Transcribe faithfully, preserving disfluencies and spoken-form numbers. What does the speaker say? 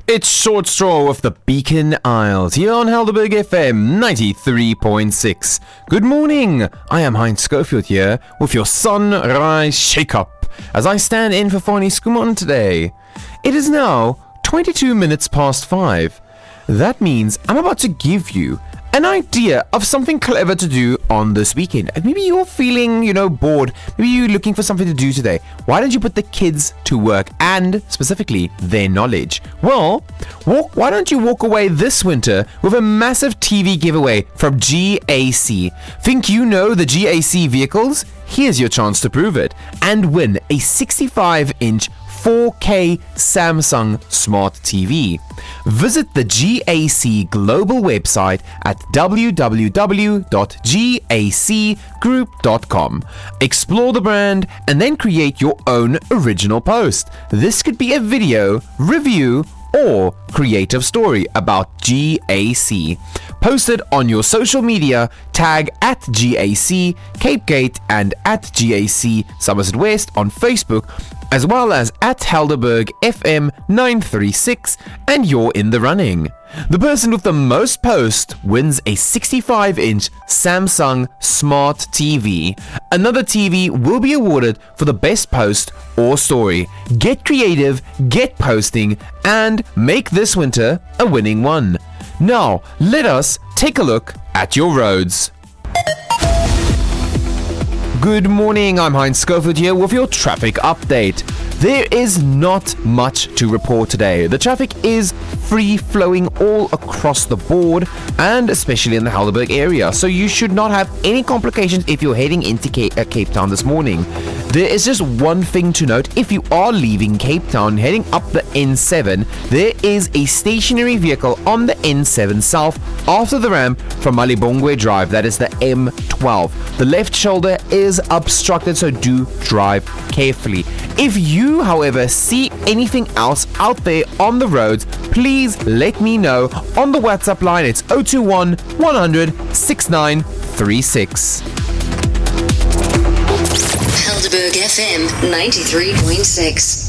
It's Short Straw with the Beacon Isles here on Helderberg F M ninety-three point six. Good morning. I am Heinz Schofield here with your sunrise shake-up as I stand in for Fani Skumon today. It is now twenty-two minutes past five. That means I'm about to give you an idea of something clever to do on this weekend. And maybe you're feeling, you know, bored. Maybe you're looking for something to do today. Why don't you put the kids to work and specifically their knowledge? Well, walk, why don't you walk away this winter with a massive T V giveaway from G A C? Think you know the G A C vehicles? Here's your chance to prove it and win a sixty-five inch four K Samsung Smart T V. Visit the G A C global website at w w w dot g a c group dot com. Explore the brand and then create your own original post. This could be a video, review, or creative story about G A C. Post it on your social media, tag at G A C Cape Gate and at G A C Somerset West on Facebook, as well as at Helderberg F M nine three six, and you're in the running. The person with the most posts wins a sixty-five inch Samsung Smart T V. Another T V will be awarded for the best post or story. Get creative, get posting, and make this winter a winning one. Now, let us take a look at your roads. Good morning, I'm Heinz Schofield here with your traffic update. There is not much to report today. The traffic is free-flowing all across the board and especially in the Helderberg area, so you should not have any complications if you're heading into Cape, uh, Cape Town this morning. There is just one thing to note. If you are leaving Cape Town heading up the N seven, there is a stationary vehicle on the N seven South after the ramp from Malibongwe Drive, that is the M twelve. The left shoulder is obstructed, so do drive carefully. If you, however, see anything else out there on the roads, please let me know on the WhatsApp line. It's zero two one, one hundred, sixty-nine thirty-six. Helderberg F M ninety-three point six.